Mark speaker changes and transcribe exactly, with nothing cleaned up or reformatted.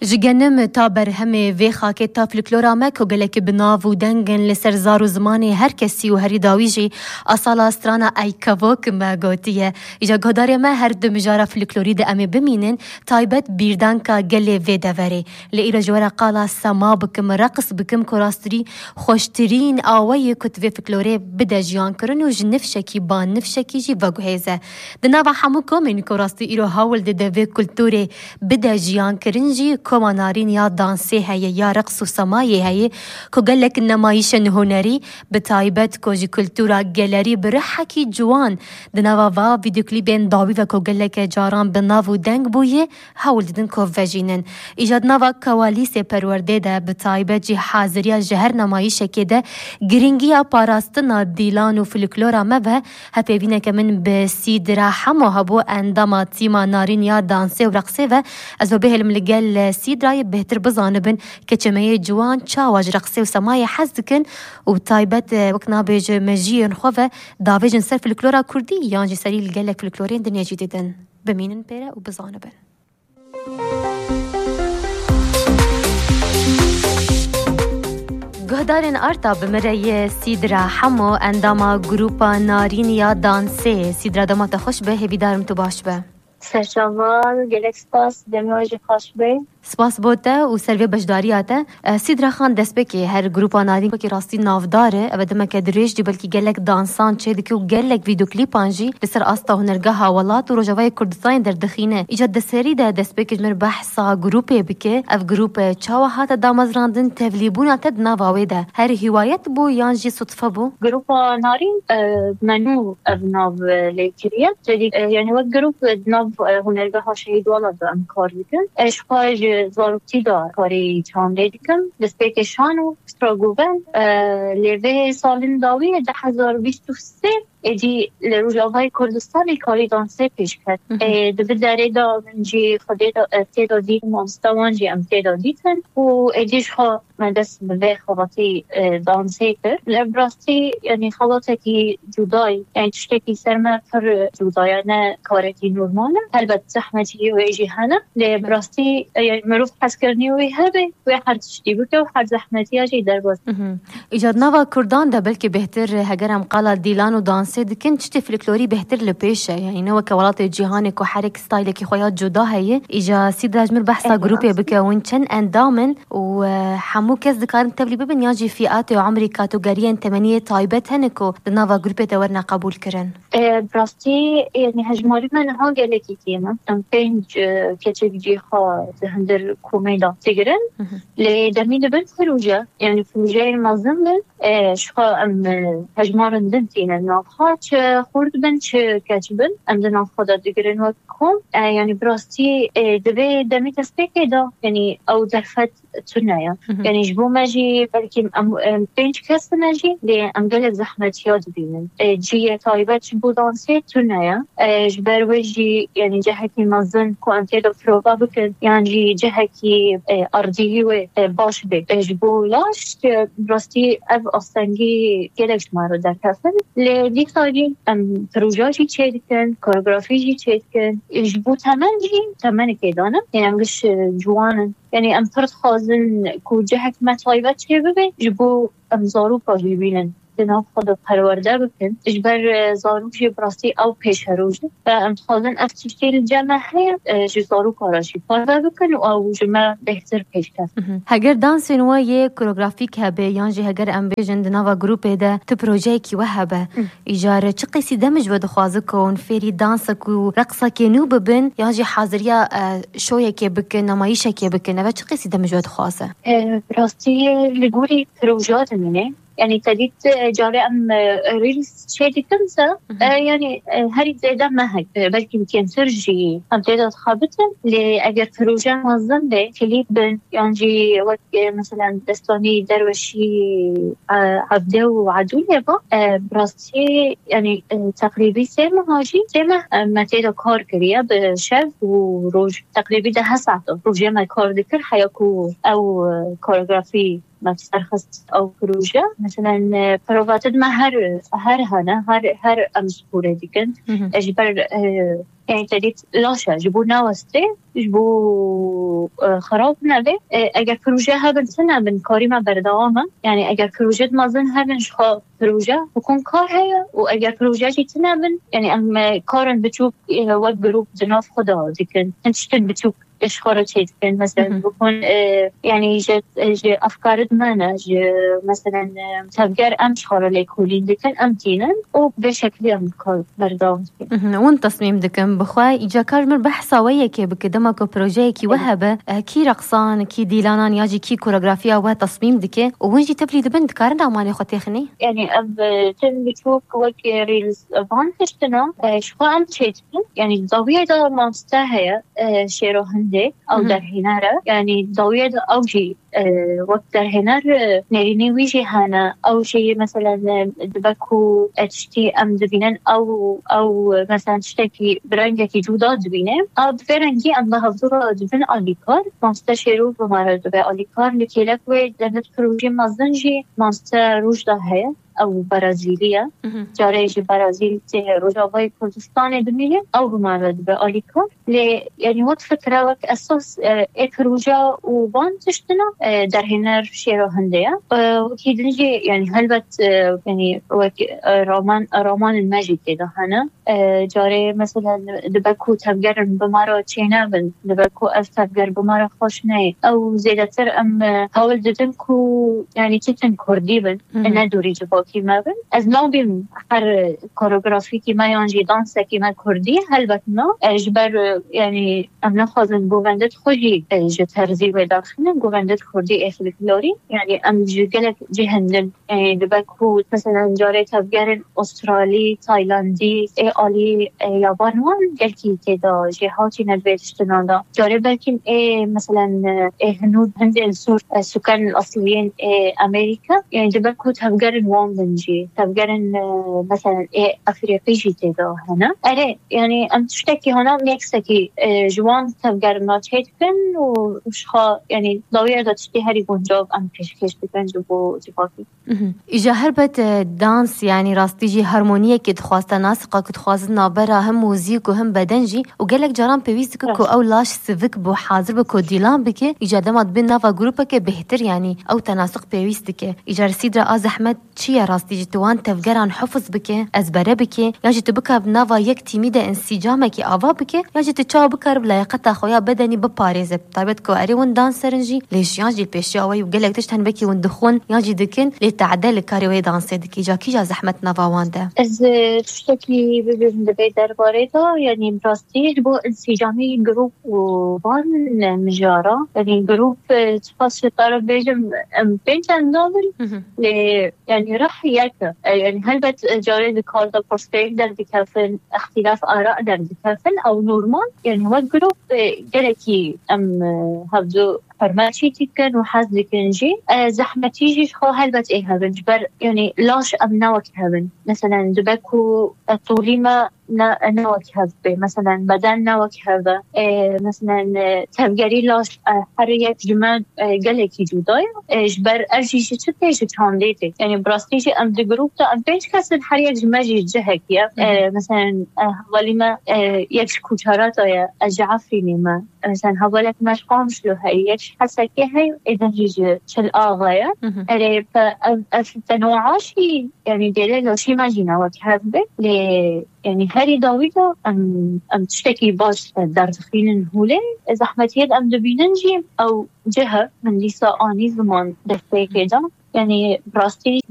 Speaker 1: جگنم تا برهمه وی خاک تا فلکلورا مکو گلک بناو و دنگن لسر زار و زمانی هر کسی و هری داویجی اصالا استرانا ای کوک مگوتیه ایجا گداره ما هر دو مجارا فلکلوری ده امی بمینن تایبت بیردان کا گلی وی دوره لیرا جورا قالا سما بکم رقص بکم کراستری خوشترین آوی کتوی فلکلوری بده جیان کرن و جنفشکی بان نفشکی جی وگوهیزه دناوا حمو کومین کراستی ایرو هاول ده دوی کلتوری بده جیان کرن جی كما نارين يا دانسي هي يا رقص وسماية هي كو قال لك نمايش هنري بتايبت كوجي كولتورا جاليري برحكي جوان دنافا فيديو كليبين داوي وكو قال لك جاران بنافو دنگ بويه هاول دن كو فاجينن ايجاد نافا كواليسي پرورده ده بتايبت جي حاضريا جهر نمايش كده گرينگيا باراستنا ديلان و فلكلورا مبه هفيبينه كمن بسيدرا حمو هبو انداما تيما نارين يا دانسي ورقصي و ازو بهلم لقال سيدراي بهتر بزانبن كچميه جوان چاواج رقصي وسمايه حزكن وتايبت وكنا بيج مجيين خوفه دافيجن سر فلكلورا كردي يانجي سري لقالك فلكلورين دنيا جديدن بمينن بيرا وبزانبن گهدارن آرتا بمرای سیدرا حمو انداما گروپا نارین یا دانسه سیدرا دامات خوش به هیوی دارم تو باش به
Speaker 2: سرشاوال گلک سپاس دمیاج خوش به
Speaker 1: سپاس بوده و سروی بجداریاته سیدرا خان دست بکی هر گروپا نارین بکی راستی نافداره و دمه که دریش دی بلکی گلک دانسان چه دکی و گلک ویدیو کلیپانجی لسر آستا هنرگاه حوالات و روجاوای کردستان در دخینه ایجاد دسری ده دست بکی جمر بحثا گروپی بکی اف گروپ چاوا هاتا دامزراندن تفلیبونا تد ناواوی ده هر هوايت بو يانجي صدفه بو
Speaker 2: جروب نارين منو ابناv ليكريا يعني وقت جروب ناف هنرگاه شهید والا دارم کار بکن اشخاص زاروتی دار کاری چانده دیکن دسته شانو استراگوون لیوه سالن داوی ده هزار بیست و سه ایدی لروجاوهای کردستانی کاری دانسه پیش کرد دو داره دا منجی خودی دا تیدا دید مانستوانجی ام تیدا دیدن و ایدیش خواه من دست به خواهاتی دانسه کرد لبراستی یعنی خواهاتی که جدای یعنی تشتکی سرمه پر جدایانه کارتی نورمانه البته زحمتی و ایجی هنه لبراستی یعنی مروف حس کرنی وی هبه و هر تشتی بکه و هر زحمتی هجی در باز
Speaker 1: ایجاد نوا کردان ده بلکه بهتر هگرم قالا دیلان و دانسه دكن تشتي فلكلوري بهتر لبيشة يعني نوا كولات جيهانك وحرك ستايلك خويات جدا هي إجا سيد راجمر بحثا جروبي بكون چن اندامن وحمو كز دكارن تبلي ببن ياجي فئات وعمري كاتوغاريان تمانية تايبت هنكو دنافا جروبي تورنا قبول كرن
Speaker 2: براستي يعني هجماري من ها گلكي كيما ام بينج كتب جيخا هندر كوميدا تجرن لدمي دبن فروجة يعني فروجة المنظم شخا ام هجمارن دنتين النافخ چه خورد بن چه کچ بن ام دنام خدا دیگرن و کم یعنی براستی دبی دمی تسبیک دا یعنی او درفت تنایا یعنی جبو ماجی بلکه ام پنج کس ماجی لی ام گل زحمت یاد بینن جی تایبت جبو دانسی تنایا جبر وجی یعنی جهتی مزن کو انتی دو فروبا بکن یعنی جهتی ارضی و باش بک جبو لاش براستی اف آستانگی گلش مارو در کفن لی دیک ساجی ام پروژه‌ای چه دیدن کارگرافی چه دیدن جبو تمن جی تمن که دانم یعنی امش جوانن یعنی ام فرد خازن کو جهت مطایبت چه ببین جبو ام زارو پاجی بینن دناف خود پرورده بکن اجبر زاروشی براستی او پیش روشه و ام خازن افتشتیل جمعه جو زارو کاراشی پارده بکن و او جمعه بهتر پیش کن
Speaker 1: هگر دانس نوا یه کوریوگرافیک هبه یانجی هگر ام بیجن دناوا گروپ ده تو پروژه کی وهبه ایجاره چه قیسی دمج و دخوازه کن فری دانسک و رقصک نو ببن یانجی حاضریا شویه که بکن نمایشه که بکن و چه قیسی دمج و دخوازه
Speaker 2: براستی لگوری پروژات منه يعني تديت جاري أم ريلز شيء تنسى يعني هري زيادة ما هك بلكي يمكن ترجي أم تقدر تخابطن لأجر فروجة منظم به كليب يعني وقت مثلا دستاني دروشي عبده وعدول يبا براستي يعني تقريبي سيما هاجي سيما ما تقدر كار كريا بشف وروج تقريبي ده هساعته روجي ما كار ذكر حياكو أو كوريوغرافي ما تسترخص أو بروجة مثلا پرواتد ما هر هر هنا هر هر امسپوره دیگن اجبر يعني تديت لاشة جبونا وستي جبو خراب نبي اگر پروژه هبن سنه بن کاری ما بردوامه يعني اگر پروژه مازن هبن شخا پروژه بكون کار هيا و اگر پروژه جيتنا بن يعني ام کارن بتوب وقت بروب جناف خدا ديكن انشتن بتوب إشخارة شيء مثلا بكون يعني جت جت أفكار دمانة مثلا تفكر أم شخارة ليكولين دكان أم تينن وبشكل أمكار بردام.
Speaker 1: وين تصميم دكان بخواي إجا كارمر بحثة ويا كي بكدما كبروجي كي وهبة كي رقصان كي ديلانان ياجي كي كوريغرافيا وتصميم دكان وونجي تبلي دبنت كارنا ماني خطيخني.
Speaker 2: يعني أب تم بتشوف وك ريلز فان هشتنا شو أم شيء يعني الضوية ده ما مستاهية شيروهن أو در هناره يعني ضوية أو شيء أه وقت در هنار نريني ويجي هانا أو شيء مثلا دبكو تشتي أم دبينن أو أو مثلا تشتكي برنجة جودا دبينه أو برنجي أم بهذورة دبين أليكار مستشيرو بمارد به أليكار لكيلك ودنت بروجي مازنجي ماستر روج ده هي أو برازيلية جاريج برازيل تي رجاوي كردستان دمية أو بمارد بأليكار ل يعني وقت فترة وقت أساس إكروجا وبان تشتنا در هنر شيرو هندية وكيد نجي يعني هلبت يعني وك رومان رومان الماجد كده هنا جاري مثلا دبكو تفجر بمارا تشينا بن دبكو أفتفجر بمارا خوشناي أو زيادتر أم هول دتنكو يعني تتن كردي بن ندوري جباكي ما بن از ما بيم هر كوريغرافي كي ما ينجي دانسة كي ما كردي هلبت ما اجبر يعني أم نخوزن بوغندت خوشي جترزي وداخلن بوغندت كردي اخلق لوري يعني أم جوغلك جهندن يعني دبكو مثلا جاري تفجر أسترالي تايلاندي آلی یابانوان گلکی تدا جهاتی ندویدشتنان دا جاره بلکن ای مثلا ای هنود هند السور سکان الأصليين ای امریکا يعني دبکو تفگرن وان بنجي تفگرن مثلا ای افریقی جی تدا هنا اره يعني ام تشتكي هنا ميكسكي جوان تفگرن ناتشيت کن و شخا يعني ضوير دا تشتي هری بونجاب ام کش کش بکن جبو جباکی
Speaker 1: إجا هربت دانس يعني راستيجي هارمونية كد خواستا ناسقة كد خوازنا برا هم موزيك وهم بدنجي وقالك جاران بيويستك كو أو لاش سيفك بو حاضر بكو ديلان بك إجا دمت بين نافا جروبك بهتر يعني أو تناسق بيويستك إجا رسيدرا آز أحمد چيا راستيجي توان تفجران حفظ بك أزبرا بك ياجي تبكا بنافا يك تيميدا انسجامك آوا بك ياجي تتشاو بكار بلايقتا خويا بدني بباريز طيبت كو أري ون دانسرنجي ليش ياجي البيشياوي وقالك تشتهن بكي وندخون ياجي دكن لتعدل كاريوي دانسي دكي جا كي جا زحمة نافا واندا
Speaker 2: از تشتكي ببين دبي درباره دا يعني براستيج بو انسجامي جروب وبان مجارة يعني جروب تفاصل طرف بيجم بيجن نوبل يعني راح ياك يعني هل بت جاري دكال دا برسبيك در دكافن اختلاف آراء در دكافن أو نورمال يعني هو الجروب جلكي أم هبدو فرماشي تكن وحاز لكنجي زحمتي جي خو هلبت ايه هبن جبر يعني لاش ام ناوك هبن مثلا دبكو طولي ما ناوك هبه مثلا بدن ناوك هبه مثلا تفجري لاش حرية جماد قلقي جوداي جبر ارجيشي تتيش تهانديتي يعني براستيجي ام دي جروب تا ام بيش كسن حرية جماجي جهك يا مثلا هوالي ما يكش كوشارات يا اجعفي لما مثلا هوالك ماش قامش له هاي حسا كي هاي إذا جيجي شل آغايا اللي فالتنوعاشي يعني ديلي لو شي ما جينا وكهبه لي يعني هاري داويدا أم أم تشتكي باش دار دخيل هولي زحمتي أم دبيننجي أو جهة من ليسا آني زمان دفته كده يعني براستي